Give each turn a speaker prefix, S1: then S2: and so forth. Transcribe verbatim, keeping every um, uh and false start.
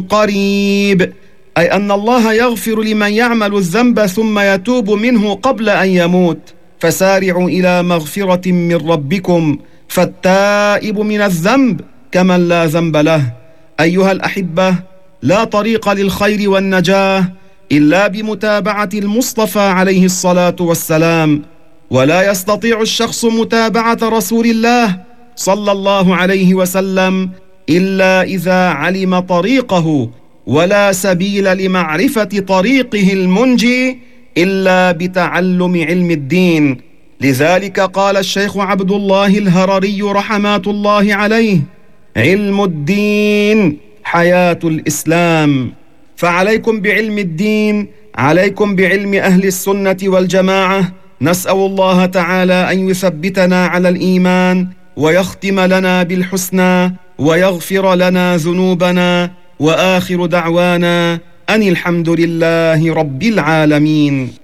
S1: قريب، أي أن الله يغفر لمن يعمل الذنب ثم يتوب منه قبل أن يموت. فسارعوا إلى مغفرة من ربكم، فالتائب من الذنب كمن لا ذنب له. أيها الأحبة، لا طريق للخير والنجاة إلا بمتابعة المصطفى عليه الصلاة والسلام، ولا يستطيع الشخص متابعة رسول الله صلى الله عليه وسلم إلا إذا علم طريقه، ولا سبيل لمعرفة طريقه المنجي إلا بتعلم علم الدين. لذلك قال الشيخ عبد الله الهرري رحمات الله عليه: علم الدين حياة الإسلام. فعليكم بعلم الدين، عليكم بعلم أهل السنة والجماعة. نسأل الله تعالى أن يثبتنا على الإيمان، ويختم لنا بالحسنى، ويغفر لنا ذنوبنا. وآخر دعوانا أن الحمد لله رب العالمين.